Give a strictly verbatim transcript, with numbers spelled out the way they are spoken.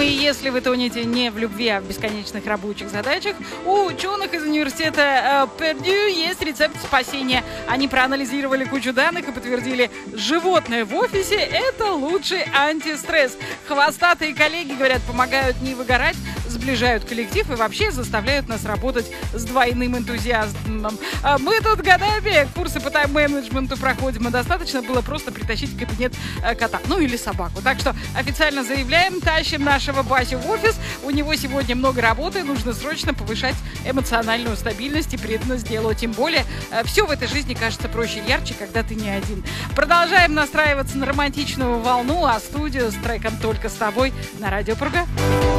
и если вы тонете не в любви, а в бесконечных рабочих задачах, у ученых из университета Пердью есть рецепт спасения. Они проанализировали кучу данных и подтвердили, животное в офисе – это лучший антистресс. Хвостатые коллеги, говорят, помогают не выгорать, сближают коллектив и вообще заставляют нас работать с двойным энтузиазмом. Мы тут годами курсы по тайм-менеджменту проходим, и достаточно было просто притащить в кабинет кота, ну или собаку. Так что официально заявляем, тащим нашего Басю в офис. У него сегодня много работы, нужно срочно повышать эмоциональную стабильность и преданность делу. Тем более, все в этой жизни кажется проще и ярче, когда ты не один. Продолжаем настраиваться на романтичную волну, а студию с треком «Только с тобой» на Радио Пурга.